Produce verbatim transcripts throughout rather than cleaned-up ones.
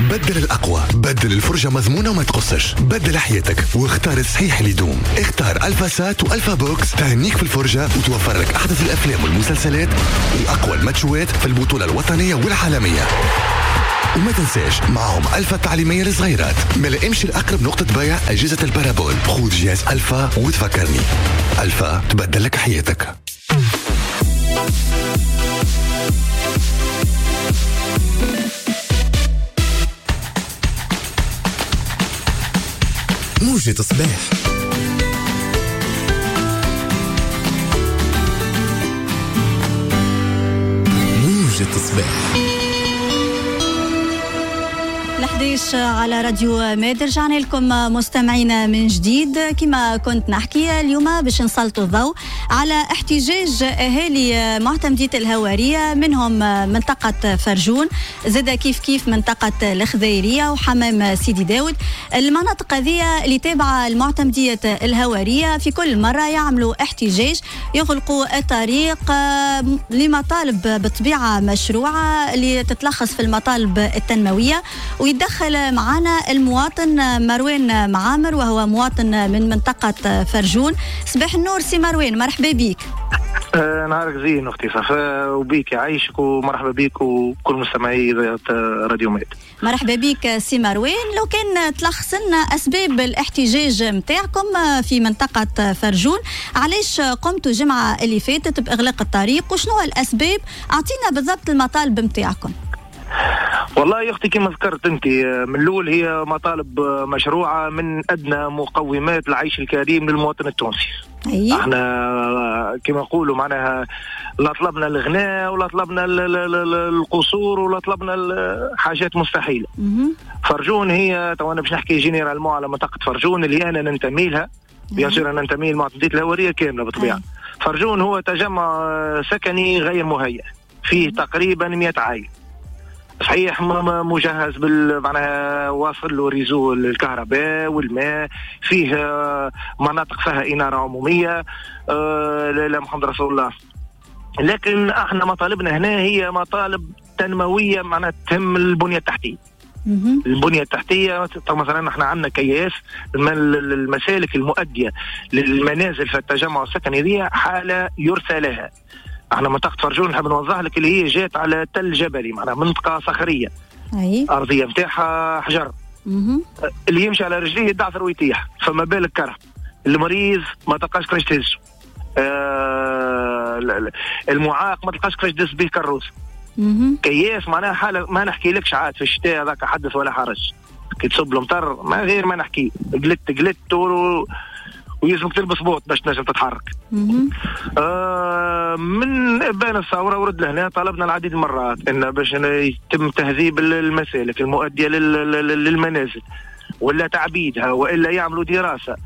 بدل الأقوى، بدل الفرجة مضمونة وما تقصش، بدل حياتك واختار الصحيح اللي يدوم. اختار ألفا سات وألفا بوكس تهنيك في الفرجة وتوفر لك أحدث الأفلام والمسلسلات وأقوى الماتشوات في البطولة الوطنية والعالمية. وما تنساش معهم ألفا التعليمية للصغيرات. ملا امشي لأقرب نقطة بيع أجهزة البارابول، خذ جهاز ألفا وتفكرني. ألفا تبدل لك حياتك. موجة صباح. موجة صباح الحديش على راديو ميد. رجعنا لكم مستمعينا من جديد. كما كنت نحكي اليوم باش نسلطوا الضوء على احتجاج اهالي معتمدية الهوارية، منهم منطقة فرجون، زاد كيف كيف منطقة الخضيرية وحمام سيدي داود. المناطق هذه اللي تابعة المعتمدية الهوارية في كل مرة يعملوا احتجاج، يغلقوا الطريق لمطالب بالطبيعة مشروعة اللي تتلخص في المطالب التنموية. ويدخل معنا المواطن مروان معامر وهو مواطن من منطقة فرجون. صباح النور سي مروان، مرحبا بيك. أه نهارك زين اختي صفاء وبيك يعيشك ومرحبا بيك وكل مستمعي راديو ميد. مرحبا بيك سي مروان. لو كان تلخص لنا اسباب الاحتجاج متاعكم في منطقة فرجون، علاش قمتوا الجمعة اللي فاتت باغلاق الطريق وشنو الاسباب؟ اعطينا بالضبط المطالب متاعكم. والله يا اختي كما ذكرت انت من الاول، هي مطالب مشروعه من ادنى مقومات العيش الكريم للمواطن التونسي. أيه؟ احنا كما نقولوا معناها لا طلبنا الغناء ولا طلبنا القصور ولا طلبنا حاجات مستحيله. فرجون هي تو انا باش نحكي جينيرالمون على منطقه فرجون اللي انا ننتمي لها. بيان سور انا ننتمي لمعتمدية الهوارية كامله بالطبيعه. أيه؟ فرجون هو تجمع سكني غير مهيأ، فيه تقريبا مئة عائله. صحيح مجهز بال معناها واصل له ريزو الكهرباء والماء، فيه مناطق فيها إنارة عمومية. أه لا لا محمد رسول الله. لكن احنا مطالبنا هنا هي مطالب تنموية معناها تهم البنية التحتية. البنية التحتية مثلا احنا عندنا كياس المسالك المؤدية للمنازل في التجمع السكني دي حالة يرثى لها. احنا منطقة فرجون نحب نوضح لك اللي هي جات على تل جبلي، معناها منطقة صخرية. أي. أرضية متاعها حجر. مه. اللي يمشي على رجليه يدعثر ويطيح، فما بالك كره. المريض ما تلقاش كيفاش تهزه. آه المعاق ما تلقاش كيفاش تدز به كروس. كياس معناها حالة ما نحكي لكش عاد في الشتاء هذاك حدث ولا حرج. كي تصب المطر ما غير ما نحكي قلت قلت و... ويلزمك تلبس بوط باش تنجم تتحرك. آه من ابان الثوره ورد لهنا طلبنا العديد من المرات ان باش يتم تهذيب المسالك المؤديه للمنازل ولا تعبيدها والا يعملوا دراسه.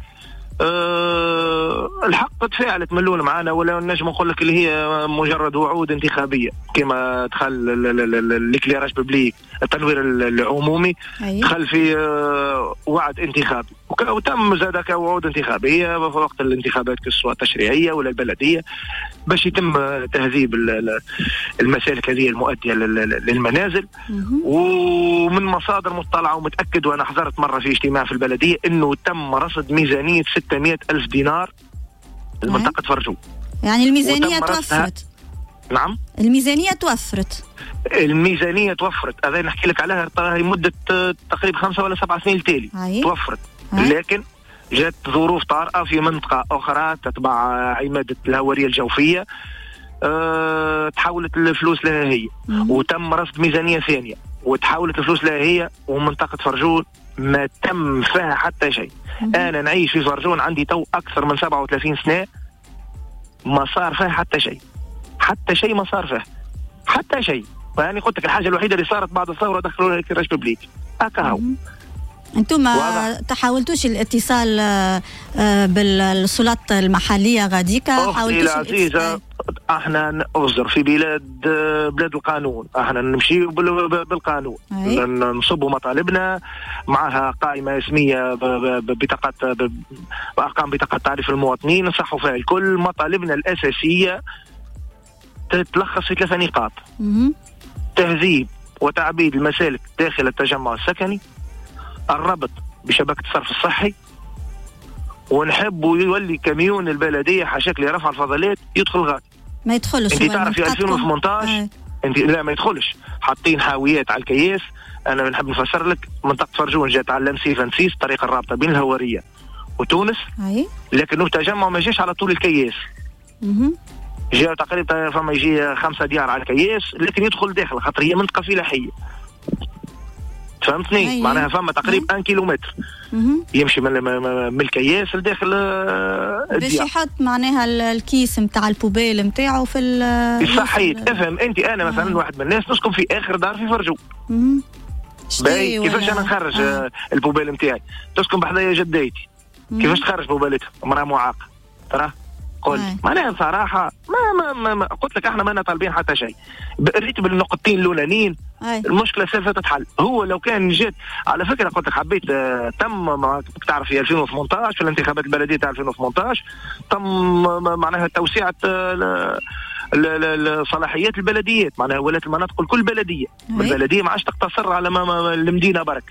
أه الحق تفاعلت من الاول معنا، ولا نجم نقول لك اللي هي مجرد وعود انتخابيه كما دخل الكليراج ببليك التنوير العمومي. أيه؟ دخل في أه وعد انتخابي وتم زادك وعود انتخابيه في وقت الانتخابات سواء التشريعيه ولا البلديه باش يتم تهذيب المسالك هذه المؤديه للمنازل. ومن مصادر مطلعه ومتاكد، وانا حضرت مره في اجتماع في البلديه انه تم رصد ميزانيه ستمائة ألف دينار لمنطقه فرجون. يعني الميزانيه توفرت؟ نعم الميزانيه توفرت. الميزانيه توفرت هذا نحكي لك عليها مده تقريبا خمسة ولا سبعة سنين التالي. أيه؟ توفرت. أيه؟ لكن جات ظروف طارئة في منطقة أخرى تتبع عمادة الهوارية الجوفية. أه تحولت الفلوس لها هي. مم. وتم رصد ميزانية ثانية وتحولت الفلوس لها هي، ومنطقة فرجون ما تم فيها حتى شيء. أنا نعيش في فرجون عندي تو أكثر من سبعة وثلاثين سنة، ما صار فيها حتى شيء. حتى شيء ما صار فيها حتى شيء. يعني قلت لك الحاجة الوحيدة اللي صارت بعد الثورة دخلوا الكراج ببليك هكا هو. انتم ما تحاولتوش الاتصال بالسلطات المحليه غاديك؟ حاولتوش العزيزه احنا نعذر في بلاد بلاد القانون، احنا نمشي بالقانون. أي؟ نصبوا مطالبنا معها قائمه اسميه ببطاقات بارقام بطاقات تعريف المواطنين نصحوا فيها الكل. مطالبنا الاساسيه تتلخص في ثلاثه نقاط: تهذيب وتعبيد المسالك داخل التجمع السكني، الربط بشبكة الصرف الصحي، ونحب يولي كميون البلدية حاشاك لرفع الفضلات يدخل غادي. ما يدخلش. انت تعرف في ألفين وثمانية عشر آه. انت لا ما يدخلش، حاطين حاويات على الكياس. انا نحب نفسر لك، منطقة فرجون جات على لمسي فانسيس، الطريق الرابطة بين الهوارية وتونس، أي. لكنه التجمع ما جاش على طول الكياس. اها. جاء تقريبا فما يجي خمسة ديار على الكياس، لكن يدخل داخل خاطر هي منطقة فلاحية. فهمتني؟ أيه. معناها فما تقريبا أن كيلومتر يمشي من من الكياس لداخل الديار باش يحط معناها الكيس نتاع البوبيل نتاعو في ال صحيت. افهم انت، انا آه. مثلا واحد من الناس نسكن في اخر دار في فرجون. باهي كيفاش انا نخرج آه. البوبيل نتاعي؟ تسكن بحذايا جديتي، كيفاش تخرج بوبيلتها؟ امراه معاقه ترى قول معناها صراحه ما, ما, ما, ما قلت لك احنا ما طالبين حتى شيء. ريت بالنقطتين الاولانيين المشكله سوف تتحل. هو لو كان جيت على فكره قلت لك حبيت آه تم تعرف في ألفين وثمانية عشر في الانتخابات البلديه تاع ألفين وثمانية عشر تم معناها توسعه آه صلاحيات البلديات، معناها ولات المناطق الكل بلديه. البلديه ما عادش تقتصر على ما ما المدينه برك.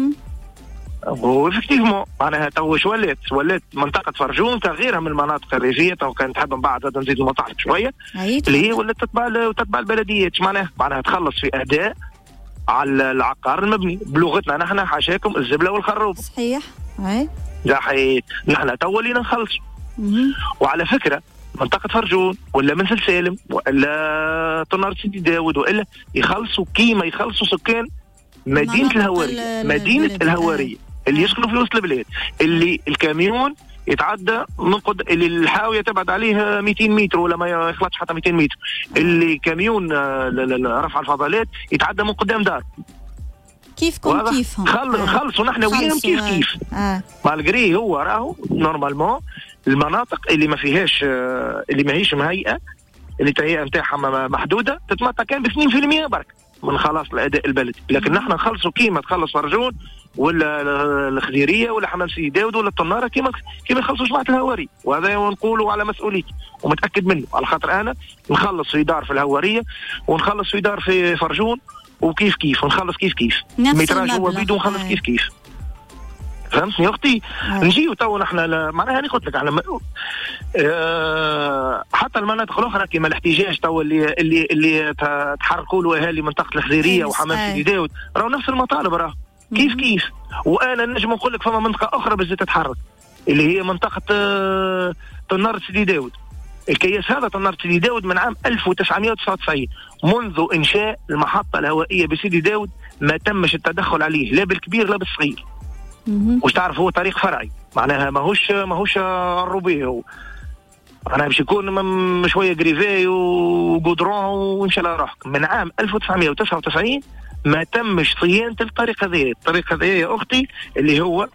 وإفكتيفمون معناها تو ولات ولات منطقة فرجون كغيرها من المناطق الريفية، تو كانت حابة من بعد نزيد المطاعم شوية اللي هي ولات تتبع تتبع البلديات. معناها معناها تخلص في أداء على العقار المبني بلغتنا نحن حاشاكم الزبلة والخروب. صحيح. أي. صحيح. نحن تو ولينا نخلص. وعلى فكرة منطقة فرجون ولا منزل سالم ولا طنار سيدي داود وإلا يخلصوا كيما يخلصوا سكان مدينة الهوارية، مدينة الهوارية اللي يسكنوا في وسط البلاد، اللي الكاميون يتعدى من قد... اللي الحاوية تبعد عليه مئتين متر ولا ما يخلطش حتى مئتين متر، اللي كاميون رفع الفضلات يتعدى من قدام دار. كيفكم كيفهم؟ خل... آه. خلصوا نحن وياهم كيف كيف. آه. مالغري هو راهو نورمالمون المناطق اللي ما فيهاش اللي ما هيش مهيئة، اللي التهيئة نتاعها محدودة، تتمتع كان ب اثنين بالمئة برك من خلاص الاداء البلدي. لكن نحن نخلصوا كيما تخلص فرجون ولا الخديريه ولا حمام سيدي داود ولا الطناره كيما كيما يخلصوا جماعه الهواريه، وهذا نقولوا على مسؤوليتي ومتاكد منه، على خاطر انا نخلص في دار في الهواريه ونخلص في دار في فرجون وكيف كيف ونخلص كيف كيف المتراج هو بيدو ونخلص كيف كيف. فهمتني يا اختي؟ نجيو تو نحن معناها انا قلت لك على أه حتى المناطق الاخرى كما الاحتجاج تو اللي اللي اللي تحركوا له اهالي منطقه الخديريه وحمام سيدي داود، راهو نفس المطالب راه كيف كيف. وانا نجم نقول لك فما منطقه اخرى بس تتحرك اللي هي منطقه أه طنار سيدي داود. الكياس هذا طنار سيدي داود من عام ألف وتسعمئة وتسعة وتسعين منذ انشاء المحطه الهوائيه بسيدي داود ما تمش التدخل عليه لا بالكبير لا بالصغير. وش تعرف هو طريق فرعي معناها ماهوش ماهوش الروبيه، هو معناها باش يكون شويه جريفي وغودرون ويمشي على روحك. من عام ألف وتسعمئة وتسعة وتسعين ما تمش صيانه الطريق هذا. الطريق هذا يا اختي اللي هو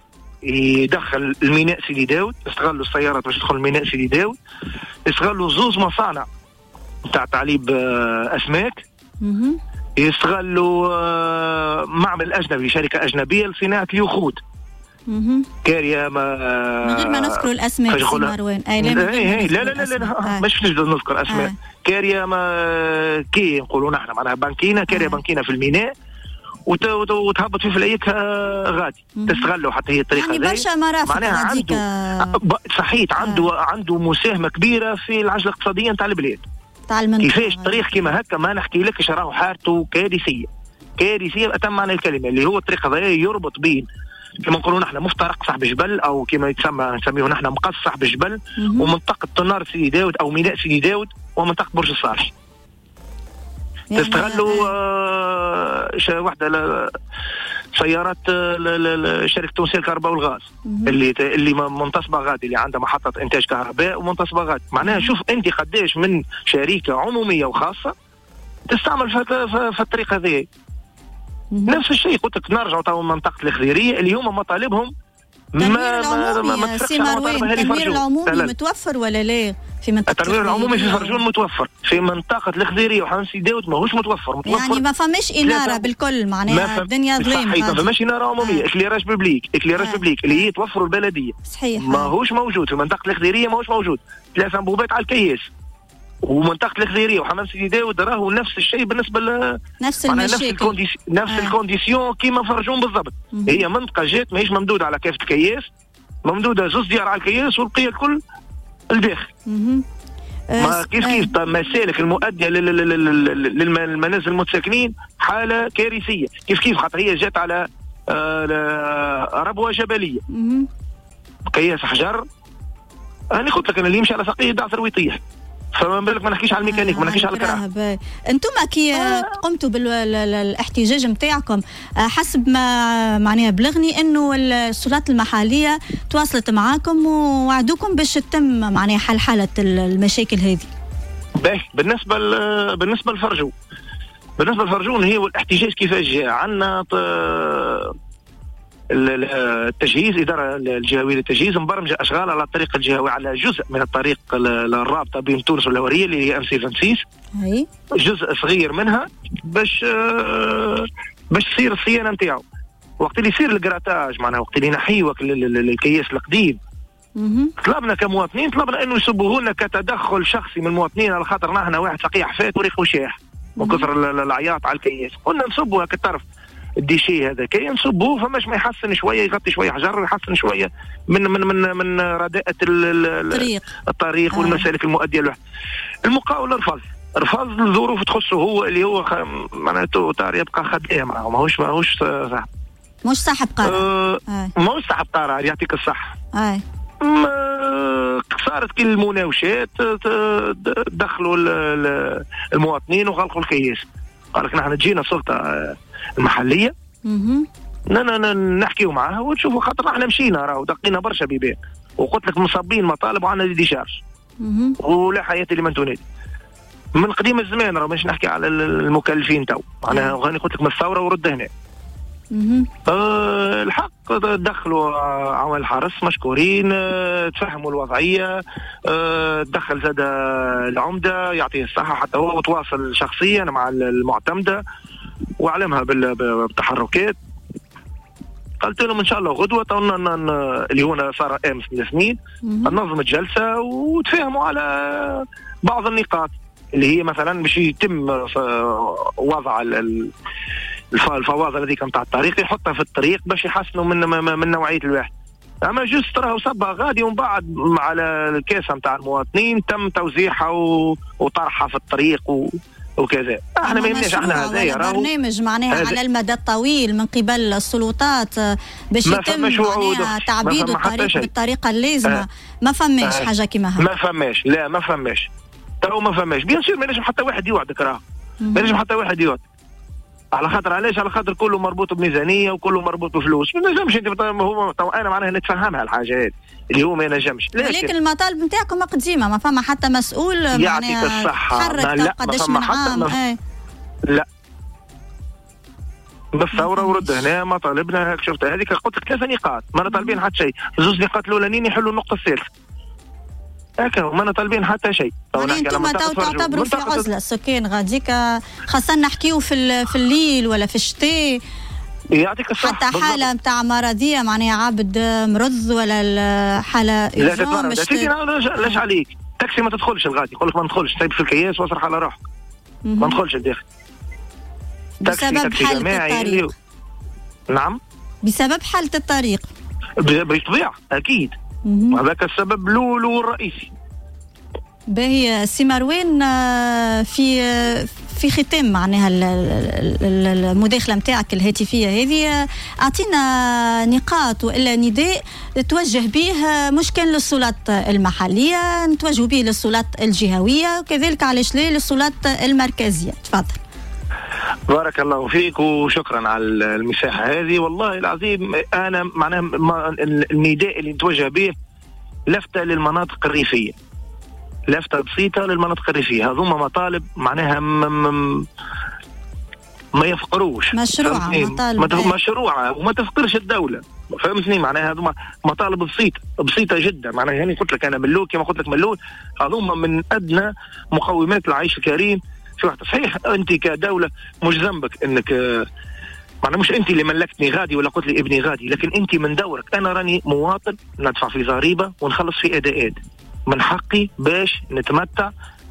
يدخل الميناء سيدي داود، استغلوا السيارات باش تدخل الميناء سيدي داود، استغلوا زوز مصانع تاع تعليب اسماك، يستغلوا معمل اجنبي شركه اجنبيه لصناعه اليخوت. كاريا ما من غير ما نذكر الاسماء سي مروان. اي لا لا لا لا, لا, لا. مش نقدر نذكر اسماء. آه. كاريا ما كي نقولوا نحن معناها بنكينه كاريا آه. بنكينه في الميناء وتهبط في فلايك غادي تستغلوا حتى هي الطريقه يعني برشا مرافق معناها عنده صحيت عنده آه. عنده مساهمه كبيره في العجله الاقتصاديه نتاع البلاد. كيفاش طريق كيما هكا ما نحكي لكش راهو حالته كارثيه كارثيه بأتم معنى الكلمه، اللي هو الطريق هذا يربط بين كما نقولوا نحن مفترق صاحب جبل او كما يتسمى نسميه نحن مقص صاحب جبل ومنطقه طنار سيدي داود او ميناء سيدي داود ومنطقه برج الصالح. يعني تستغلوا آه واحده سيارات شركه تونسيه الكهرباء والغاز اللي اللي منتصبه غادي اللي عندها محطه انتاج كهرباء ومنتصبه غادي. معناها شوف انت قداش من شركه عموميه وخاصه تستعمل في الطريق هذه. نفس الشيء قلت لك نرجعوا تو منطقه الخديريه اللي هما مطالبهم ما ما ما ما تفرقش على مطالب اهالي فرجون. التنوير العمومي متوفر ولا لا في منطقه التنوير العمومي في فرجون متوفر، في منطقه الخديريه وحمام سيدي داود ماهوش متوفر. متوفر يعني ما فماش اناره بالكل معناها الدنيا ظلام. صحيح ما فماش اناره عموميه. آه. اكليراج ببليك اكليراج آه. ببليك اللي هي توفر البلديه صحيح ماهوش موجود في منطقه الخديريه ماهوش موجود. ثلاثه انبوبات على الكياس ومنطقه الخزيريه وحمام سيدي داود راهو نفس الشيء بالنسبه ل نفس المشاكل نفس, نفس آه. الكونديسيون كيما فرجون بالضبط. هي منطقه جات ماهيش ممدوده على كافه الكياس، ممدوده زوز ديار على الكياس والبقيه الكل الداخل. ما كيف كيف مسالك المؤديه للمنازل المتساكنين حاله كارثيه. كيف كيف خاطر هي جات على ربوه جبليه كياس حجر. انا قلت لك انا اللي يمشي على ساقيه دعسر ويطيح، فما بالك ما نحكيش على الميكانيك، ما نحكيش على الكراهب. انتم كي آه. قمتوا بالاحتجاج نتاعكم حسب ما معناها بلغني انه السلطات المحليه تواصلت معاكم ووعدوكم باش تتم معناها حل حاله المشاكل هذه. باهي بالنسبه بالنسبه لفرجون بالنسبه لفرجون هي والاحتجاج كيفاش جاء عندنا التجهيز إدارة الجهوية للتجهيز مبرمجة أشغال على الطريق الجهوي على جزء من الطريق الرابطة بين تونس والهورية اللي هي أم سي خمسة وعشرين، جزء صغير منها باش باش تصير الصيانة نتاعو. وقت اللي يصير الجراتاج معناها وقت اللي نحيوك للكياس القديم طلبنا كمواطنين طلبنا انه يصبوه لنا كتدخل شخصي من المواطنين، على خاطر نحن واحد فقيع حفات وريق وشاح وكثر العياط على الكياس. قلنا نصبوا هكا الطرف الديشي هذا كي نصبوه فماش ما يحسن شويه يغطي شويه حجر ويحسن شويه من من من من رداءة الطريق الطريق آه. والمسالك المؤديه له. المقاول رفض رفض الظروف تخصه هو اللي هو خ... معناته طار يبقى خدام معه ماهوش ماهوش صاحب مش صاحب قرار آه آه. ماهوش صاحب قرار يعطيك الصح. آه. صارت كل المناوشات دخلوا المواطنين وغلقوا الكياس. قال لك نحن تجينا السلطه المحليه نحكيو معاها ونشوفوا، خاطر احنا مشينا راهو دقينا برشا بيبان وقلت لك مصابين مطالب وعندنا دي شارج ولا حياه لمن تنادي من قديم الزمان. راهو مش نحكي على المكلفين تو معناها غاني قلت لك من الثوره ورد هنا. أه الحق دخلوا عوان الحرس مشكورين، أه تفهموا الوضعيه، أه دخل زاد العمده يعطيه الصحه حتى هو وتواصل شخصيا مع المعتمده وعلمها بالتحركات. قلت لهم ان شاء الله غدوه اللي هنا صار امس من سنين ننظم الجلسه وتفاهموا على بعض النقاط اللي هي مثلا باش يتم وضع الفواضل هذيك نتاع الطريق يحطها في الطريق باش يحسنوا من من نوعيه الواحد. اما جوست راهو صبها غادي ومن بعد على الكاسه نتاع المواطنين تم توزيعها وطرحها في الطريق و وكذا. احنا ما يهمناش احنا هذايا راهو برنامج معناها على المدى الطويل من قبل السلطات باش يتم معناها تعبيد الطريق بالطريقه اللازمه. آه. ما فماش آه. حاجه كيما هكا. ما فماش لا ما فماش تو ما فماش بيان سور ما نجم حتى واحد يوعدك راه ما نجم حتى واحد يوعد على خاطر علاش على خاطر كله مربوط بميزانيه وكله مربوط بفلوس. ما نجمش انت هو انا معناها نتفهمها الحاجه هذه اللي هو ما نجمش. لكن المطالب نتاعكم قديمه ما فما حتى مسؤول يعطيك الصحه تحرك قداش من عام. ايه. لا بالثوره ورد هنا مطالبنا هيك شفت هذيك قلت لك ثلاثه نقاط ما طالبين حتى شيء. زوج نقاط الاولانيين يحلوا النقطه الثالثه هكا ما طالبين حتى شيء. يعني انتم تعتبروا في عزله السكان غاديك خاصه نحكيو في في الليل ولا في الشتاء يعطيك الصحة حتى حالة نتاع مرضية معناها عبد مرض ولا الحالة لا تتمرض سيدي لاش عليك تاكسي ما تدخلش الغادي يقول لك ما ندخلش سايب في الكياس واصرح على روحك ما ندخلش الداخل بسبب حالة الطريق. نعم بسبب حالة الطريق بالطبيعة أكيد هذاك السبب الأول والرئيسي. باهي سي مروان في في ختام معناها المداخله نتاعك الهاتفيه هذه اعطينا نقاط والا نداء توجه به مش كان للسلطات المحليه نتوجه به للسلطات الجهويه وكذلك علاش لا للسلطات المركزيه. تفضل. بارك الله فيك وشكرا على المساحه هذه. والله العظيم انا معناها النداء اللي نتوجه به لفته للمناطق الريفيه لفتة بسيطة للمناطق الريفية. هذوما مطالب معناها م... ما يفقروش مشروعة مطالب مشروعة وما تفقرش الدولة فهمتني معناها هذوما مطالب بسيطة بسيطة جدا معناها يعني قلت لك أنا ملول كما قلت لك ملول هذوما من أدنى مقومات العيش الكريم في واحد. صحيح أنت كدولة مش ذنبك أنك معناها مش أنت اللي ملكتني غادي ولا قلت لي ابني غادي لكن أنت من دورك أنا راني مواطن ندفع في ضريبة ونخلص في أداءات من حقي باش نتمتع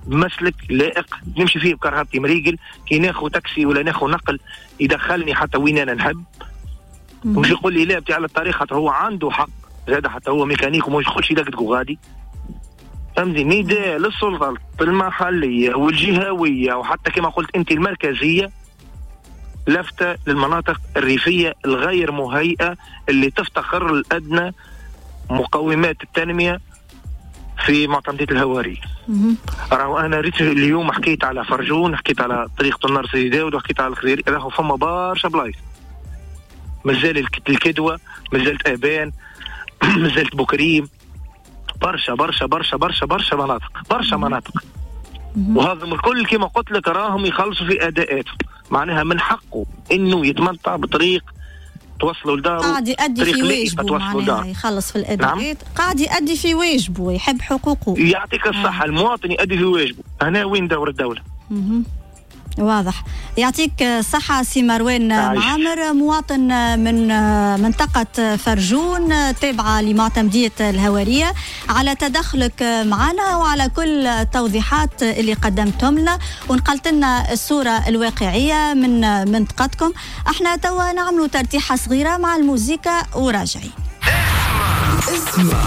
مسلك لائق نمشي فيه بكرهبتي مريقل، كي ناخذ تاكسي ولا ناخذ نقل يدخلني حتى وين انا نحب، مش يقول لي لا بتاع الطريق خاطر هو عنده حق زاد، حتى هو ميكانيك وما يدخلش يدقدقوا غادي. فهمتي؟ نداء للسلطات المحليه والجهويه وحتى كما قلت انت المركزيه لفتة للمناطق الريفية الغير مهيئة اللي تفتقر الأدنى مقومات التنمية في معتمدية الهواري. راهو أنا ريت اليوم حكيت على فرجون، حكيت على طريقة النار سيدي داود، وحكيت على الخريري، راهو فما برشا بلايص مازال الكدوة، مازالت آبان، مازالت بوكريم، برشا برشا برشا برشا برشا مناطق برشا مناطق. وهذا الكل كما قلت لك راهم يخلصوا في أداءاتهم، معناها من حقه انه يتمتع بطريق توصلوا لداره، قاعد يؤدي في واجبه، معناها يخلص في الاداءات. نعم؟ قاعد يؤدي في واجبه ويحب حقوقه. يعطيك الصحه. آه. المواطن يؤدي في واجبه، هنا وين دور الدوله؟ مه. واضح. يعطيك الصحة سي مروان معامر، مواطن من منطقة فرجون تابعة لمعتمدية الهوارية، على تدخلك معنا وعلى كل التوضيحات اللي قدمتم لنا ونقلت لنا الصورة الواقعية من منطقتكم. احنا توا نعملوا ترتيحة صغيرة مع الموسيقى وراجعين. اسمع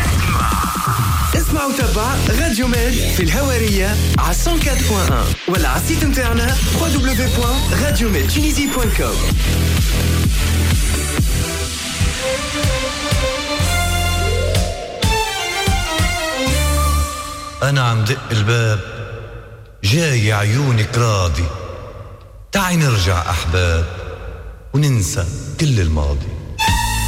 اسمع وتابع راديو ميد في الهوارية على مية وأربعة فاصلة واحد ولا على السيت نتاعنا دبليو دبليو دبليو دوت راديو ميد تونيزي دوت كوم. أنا عم دق الباب جاي عيونك راضي، تعي نرجع أحباب وننسى كل الماضي.